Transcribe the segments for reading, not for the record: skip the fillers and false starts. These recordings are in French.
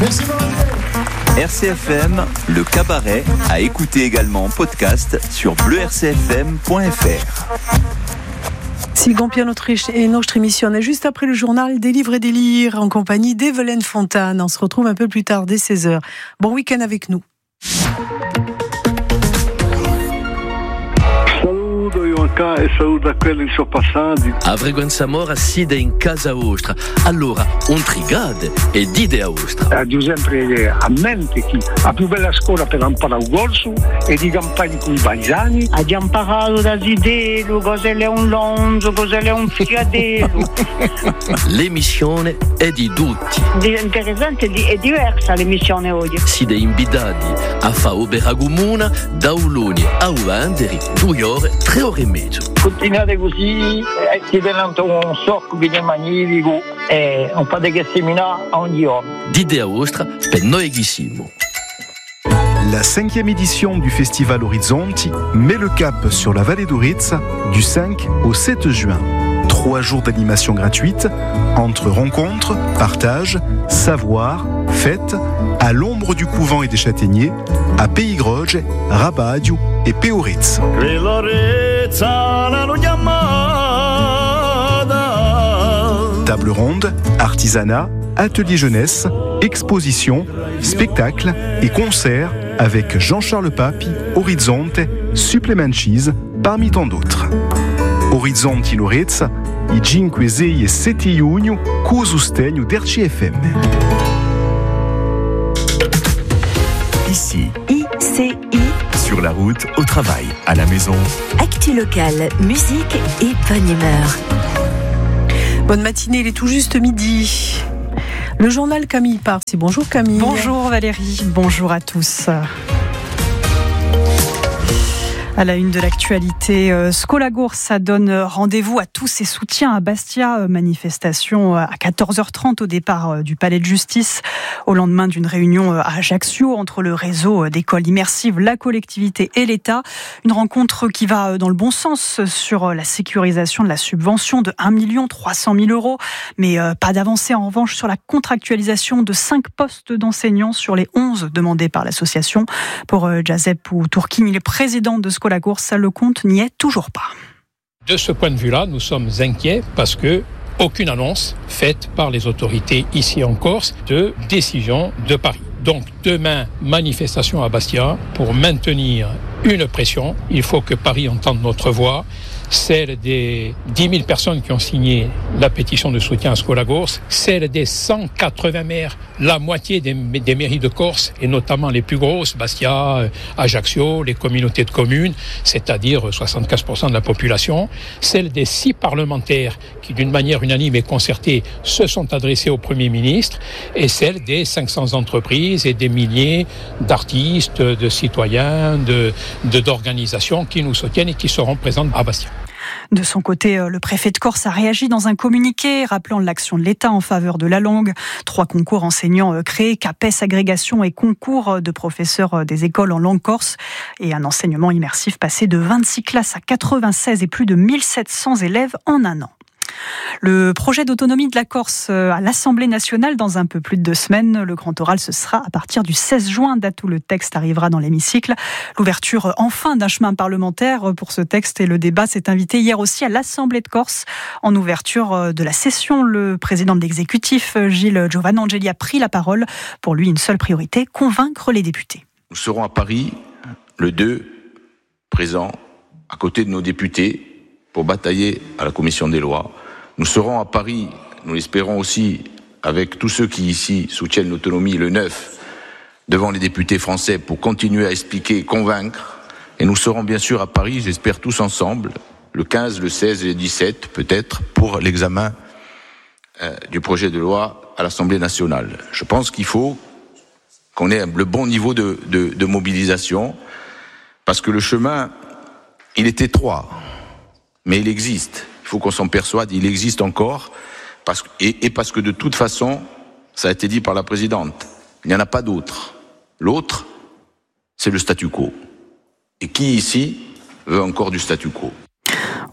Merci Valentin. RCFM, le cabaret, à écouter également en podcast sur bleurcfm.fr. Sylvain Pianotriche et notre émission est juste après le journal des livres et des lires en compagnie d'Evelyne Fontane. On se retrouve un peu plus tard dès 16h. Bon week-end avec nous. E saluto a quelli che sono passati. A frequenza mora siede in casa vostra. Allora, un trigade e dite a vostra. Ho sempre a mente che la più bella scuola per imparare un corso è di campagna con i paesani. Abbiamo imparato da Zidelo, cos'è un lonzo, cos'è un fiadello. L'emissione è di tutti. Interessante e diversa l'emissione oggi. Siete invitati a fare opera comune da un lunedì a un venerdì, 2 ore, 3 ore e mezzo. Continuate così, siete un sacco di magnifico e non fate che seminare ogni giorno. Dite a vostra per noi chi siamo. La 5e édition du Festival Orizzonti met le cap sur la vallée d'Auritz du 5 au 7 juin. 3 jours d'animation gratuite entre rencontres, partages, savoir, fêtes, à l'ombre du couvent et des châtaigniers, à Pays-Groge, Rabadio et Péoritz. Table ronde, artisanat, atelier jeunesse, exposition, spectacle et concerts avec Jean-Charles Papi, Orizzonte, Supplementis, parmi tant d'autres. Orizzonti in Auritz, i 5, 6 e 7 giugno, co sostegno d'RCFM. Ici, ICI, sur la route, au travail, à la maison. Actu locale, musique et bonne humeur. Bonne matinée, il est tout juste midi. Le journal Camille Parti. Bonjour Camille. Bonjour Valérie, bonjour à tous. À la une de l'actualité, Skolagours donne rendez-vous à tous ses soutiens à Bastia. Manifestation à 14h30 au départ du palais de justice, au lendemain d'une réunion à Ajaccio entre le réseau d'écoles immersives, la collectivité et l'État. Une rencontre qui va dans le bon sens sur la sécurisation de la subvention de 1 300 000 €, mais pas d'avancée en revanche sur la contractualisation de 5 postes d'enseignants sur les 11 demandés par l'association. Pour Jazep Tourkin, il est président de Skolagours, le compte n'y est toujours pas. De ce point de vue-là, nous sommes inquiets parce que aucune annonce faite par les autorités ici en Corse de décision de Paris. Donc demain, manifestation à Bastia pour maintenir une pression. Il faut que Paris entende notre voix, celle des 10 000 personnes qui ont signé la pétition de soutien à Skolagours, celle des 180 maires, la moitié des mairies de Corse, et notamment les plus grosses, Bastia, Ajaccio, les communautés de communes, c'est-à-dire 75% de la population, celle des 6 parlementaires qui, d'une manière unanime et concertée, se sont adressés au Premier ministre, et celle des 500 entreprises et des milliers d'artistes, de citoyens, d'organisations qui nous soutiennent et qui seront présentes à Bastia. De son côté, le préfet de Corse a réagi dans un communiqué rappelant l'action de l'État en faveur de la langue. 3 concours enseignants créés, CAPES agrégation et concours de professeurs des écoles en langue corse, et un enseignement immersif passé de 26 classes à 96 et plus de 1700 élèves en un an. Le projet d'autonomie de la Corse à l'Assemblée nationale dans un peu plus de 2 semaines. Le grand oral, ce sera à partir du 16 juin, date où le texte arrivera dans l'hémicycle. L'ouverture enfin d'un chemin parlementaire pour ce texte, et le débat s'est invité hier aussi à l'Assemblée de Corse. En ouverture de la session, le président de l'exécutif, Gilles Giovannangeli, a pris la parole. Pour lui, une seule priorité, convaincre les députés. Nous serons à Paris le 2, présents à côté de nos députés pour batailler à la commission des lois. Nous serons à Paris, nous l'espérons aussi, avec tous ceux qui ici soutiennent l'autonomie, le 9, devant les députés français pour continuer à expliquer et convaincre. Et nous serons bien sûr à Paris, j'espère tous ensemble, le 15, le 16 et le 17 peut-être, pour l'examen du projet de loi à l'Assemblée nationale. Je pense qu'il faut qu'on ait le bon niveau de mobilisation, parce que le chemin, il est étroit, mais il existe. Il faut qu'on s'en persuade, il existe encore, parce que de toute façon, ça a été dit par la présidente, il n'y en a pas d'autre. L'autre, c'est le statu quo. Et qui ici veut encore du statu quo ?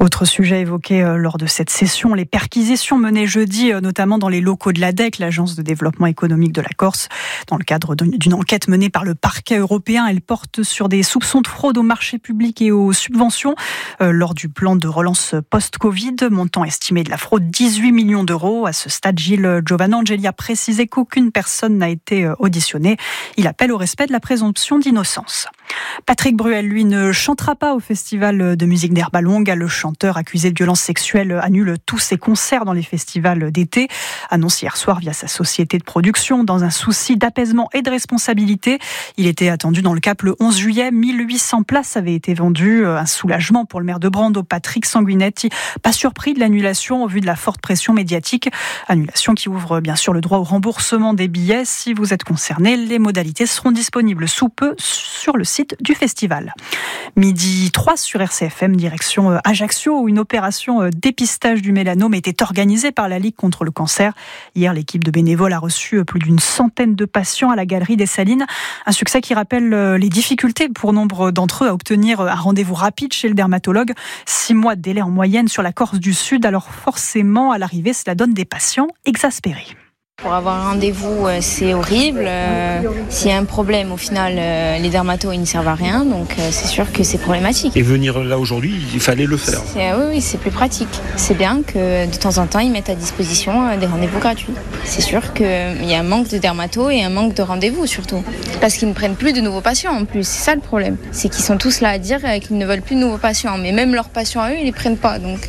Autre sujet évoqué lors de cette session, les perquisitions menées jeudi, notamment dans les locaux de l'ADEC, l'Agence de développement économique de la Corse. Dans le cadre d'une enquête menée par le parquet européen, elle porte sur des soupçons de fraude aux marchés publics et aux subventions. Lors du plan de relance post-Covid, montant estimé de la fraude 18 millions d'euros. À ce stade, Gilles Giovanangeli a précisé qu'aucune personne n'a été auditionnée. Il appelle au respect de la présomption d'innocence. Patrick Bruel, lui, ne chantera pas au festival de musique d'Herba Longa. Le chanteur accusé de violences sexuelles annule tous ses concerts dans les festivals d'été. Annonce hier soir via sa société de production dans un souci d'apaisement et de responsabilité. Il était attendu dans le Cap le 11 juillet. 1800 places avaient été vendues. Un soulagement pour le maire de Brando, Patrick Sanguinetti. Pas surpris de l'annulation au vu de la forte pression médiatique. Annulation qui ouvre bien sûr le droit au remboursement des billets. Si vous êtes concerné, les modalités seront disponibles sous peu sur le site du festival. Midi 3 sur RCFM, direction Ajaccio, où une opération dépistage du mélanome était organisée par la Ligue contre le cancer. Hier, l'équipe de bénévoles a reçu plus d'une centaine de patients à la Galerie des Salines. Un succès qui rappelle les difficultés pour nombre d'entre eux à obtenir un rendez-vous rapide chez le dermatologue. 6 mois de délai en moyenne sur la Corse du Sud. Alors forcément, à l'arrivée, cela donne des patients exaspérés. Pour avoir un rendez-vous, c'est horrible. S'il y a un problème, au final, les dermatos, ils ne servent à rien. Donc, c'est sûr que c'est problématique. Et venir là aujourd'hui, il fallait le faire. Oui, c'est plus pratique. C'est bien que de temps en temps, ils mettent à disposition des rendez-vous gratuits. C'est sûr qu'il y a un manque de dermatos et un manque de rendez-vous, surtout. Parce qu'ils ne prennent plus de nouveaux patients, en plus. C'est ça le problème. C'est qu'ils sont tous là à dire qu'ils ne veulent plus de nouveaux patients. Mais même leurs patients à eux, ils ne les prennent pas. Donc,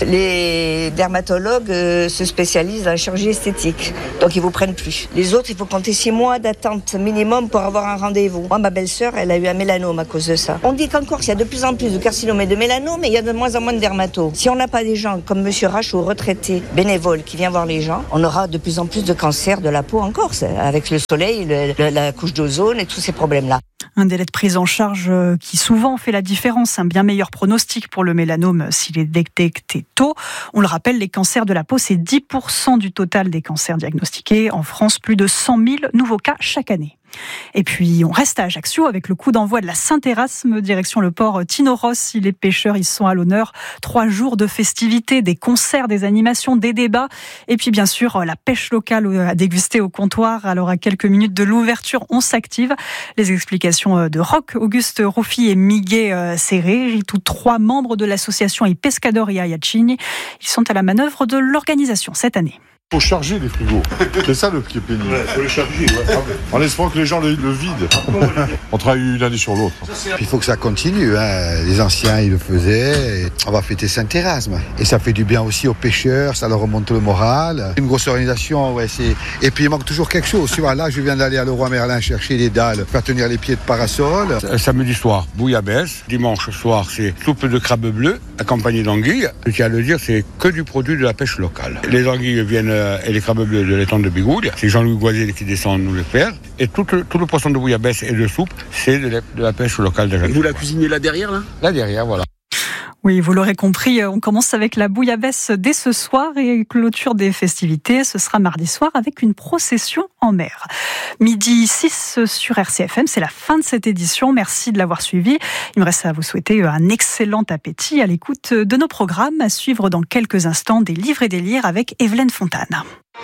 Les dermatologues se spécialisent dans la chirurgie esthétique. Donc ils ne vous prennent plus. Les autres, il faut compter 6 mois d'attente minimum pour avoir un rendez-vous. Moi, ma belle-sœur, elle a eu un mélanome à cause de ça. On dit qu'en Corse, il y a de plus en plus de carcinomes et de mélanome, mais il y a de moins en moins de dermatos. Si on n'a pas des gens comme Monsieur Rachou, retraité, bénévole, qui vient voir les gens, on aura de plus en plus de cancers de la peau en Corse, avec le soleil, la couche d'ozone et tous ces problèmes-là. Un délai de prise en charge qui souvent fait la différence, un bien meilleur pronostic pour le mélanome s'il est détecté tôt. On le rappelle, les cancers de la peau, c'est 10% du total des cancers diagnostiqués. En France, plus de 100 000 nouveaux cas chaque année. Et puis, on reste à Ajaccio avec le coup d'envoi de la Saint-Érasme, direction le port Tino Rossi. Les pêcheurs, ils sont à l'honneur. 3 jours de festivités, des concerts, des animations, des débats. Et puis, bien sûr, la pêche locale à déguster au comptoir. Alors, à quelques minutes de l'ouverture, on s'active. Les explications de Roch, Auguste Ruffi et Miguel Serré, tous 3 membres de l'association I Pescadori Iacini. Ils sont à la manœuvre de l'organisation cette année. Il faut charger les frigos. C'est ça le qui est pénible. Il faut les charger. En espérant que les gens le vident. On travaille une année sur l'autre. Il faut que ça continue. Les anciens, ils le faisaient. Et on va fêter Saint-Érasme. Et ça fait du bien aussi aux pêcheurs. Ça leur remonte le moral. Une grosse organisation. Et puis il manque toujours quelque chose. Tu vois, là, je viens d'aller à Leroy Merlin chercher les dalles, faire tenir les pieds de parasol. Samedi soir, bouillabaisse. Dimanche soir, c'est soupe de crabe bleu accompagnée d'anguilles. Ce qu'il y a à le dire, c'est que du produit de la pêche locale. Les anguilles viennent et les crabes bleus de l'étang de Bigouille. C'est Jean-Louis Goisier qui descend nous les faire. Et tout le poisson de bouillabaisse et de soupe, c'est de la pêche locale d'Ajaccio. Vous la cuisinez là derrière, là ? Là derrière, voilà. Oui, vous l'aurez compris, on commence avec la bouillabaisse dès ce soir et clôture des festivités. Ce sera mardi soir avec une procession en mer. Midi 6 sur RCFM, c'est la fin de cette édition. Merci de l'avoir suivi. Il me reste à vous souhaiter un excellent appétit à l'écoute de nos programmes. À suivre dans quelques instants des livres et des lyres avec Evelyne Fontane.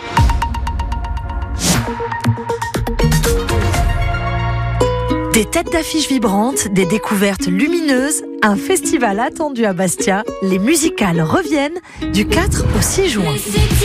Des têtes d'affiches vibrantes, des découvertes lumineuses, un festival attendu à Bastia. Les musicales reviennent du 4 au 6 juin.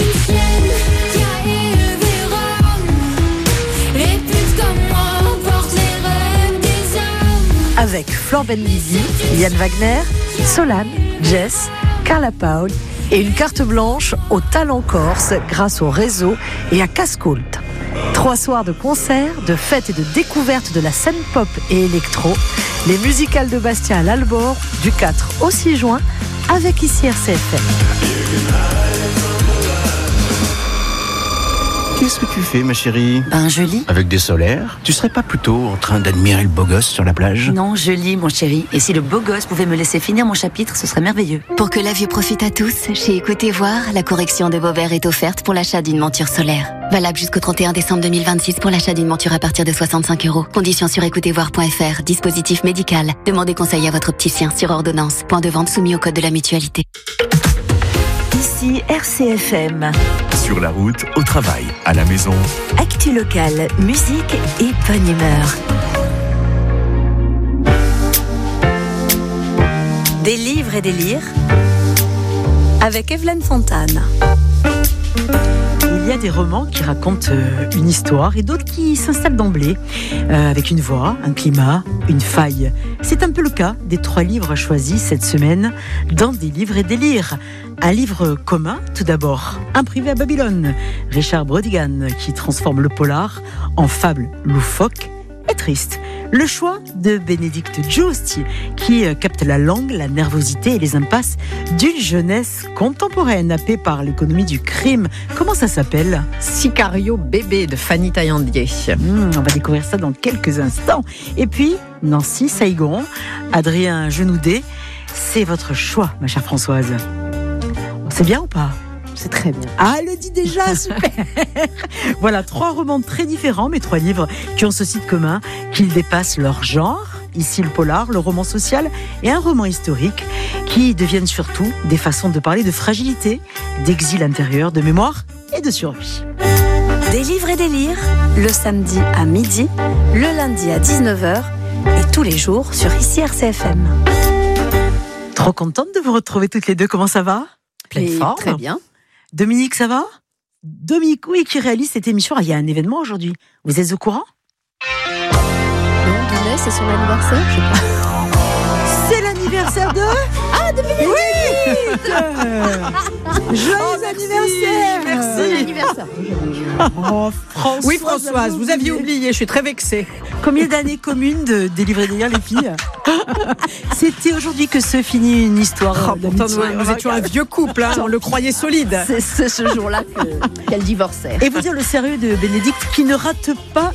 Avec Flore Benguigui, Yann Wagner, Solane, Jess, Carla Paul et une carte blanche au talent corse grâce au réseau et à Cascoult. 3 soirs de concerts, de fêtes et de découvertes de la scène pop et électro. Les musicales de Bastia à l'Albor du 4 au 6 juin avec ici RCFM. Qu'est-ce que tu fais, ma chérie? Je lis. Avec des solaires? Tu serais pas plutôt en train d'admirer le beau gosse sur la plage? Non, je lis, mon chéri. Et si le beau gosse pouvait me laisser finir mon chapitre, ce serait merveilleux. Pour que la vue profite à tous, chez Écoutez Voir, la correction de vos verres est offerte pour l'achat d'une monture solaire. Valable jusqu'au 31 décembre 2026 pour l'achat d'une monture à partir de 65 €. Conditions sur écoutezvoir.fr. Dispositif médical. Demandez conseil à votre opticien sur ordonnance. Point de vente soumis au code de la mutualité. Ici RCFM. Sur la route, au travail, à la maison. Actu locale, musique et bonne humeur. Des livres et des lyres avec Evelyne Fontane. Il y a des romans qui racontent une histoire et d'autres qui s'installent d'emblée avec une voix, un climat, une faille. C'est un peu le cas des 3 livres choisis cette semaine dans Des livres et des lyres. Un livre commun, tout d'abord, Un privé à Babylone, Richard Brautigan, qui transforme le polar en fable loufoque et triste. Le choix de Bénédicte Giusti, qui capte la langue, la nervosité et les impasses d'une jeunesse contemporaine, happée par l'économie du crime. Comment ça s'appelle? Sicario bébé de Fanny Taillandier. On va découvrir ça dans quelques instants. Et puis, Nancy Saigon, Adrien Genoudet, c'est votre choix, ma chère Françoise. C'est bien ou pas? C'est très bien. Ah, elle le dit déjà, super. Voilà, 3 romans très différents, mais 3 livres qui ont ceci de commun qu'ils dépassent leur genre. Ici, le polar, le roman social et un roman historique qui deviennent surtout des façons de parler de fragilité, d'exil intérieur, de mémoire et de survie. Des livres et des lyres, le samedi à midi, le lundi à 19h et tous les jours sur ici RCFM. Trop contente de vous retrouver toutes les deux. Comment ça va? Pleine forme. Très bien. Dominique, ça va? Dominique, oui, qui réalise cette émission. Il y a un événement aujourd'hui. Vous êtes au courant? Non, Guinée, c'est son anniversaire, je sais pas. C'est l'anniversaire de... Ah, Dominique! Oui! Joyeux anniversaire! Merci. Bon anniversaire. Oh, Françoise, oui, Françoise, vous aviez oublié, je suis très vexée. Combien d'années communes de délivrer des liens, les filles? C'était aujourd'hui que se finit une histoire d'amitié. Nous étions un vieux couple, hein, on le croyait solide. C'est ce jour-là qu'elle divorçait. Et vous dire le sérieux de Bénédicte qui ne rate pas